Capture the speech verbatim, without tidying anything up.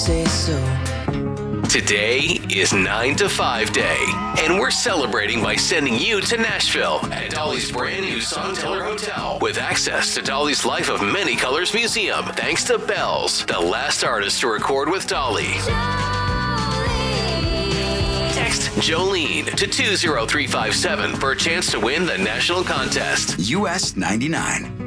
Say so. Today is nine to five day, and we're celebrating by sending you to Nashville at Dolly's brand new Songteller Hotel with access to Dolly's Life of Many Colors Museum, thanks to Bells, the last artist to record with Dolly. Text Jolene to two zero three five seven for a chance to win the national contest. U S ninety-nine.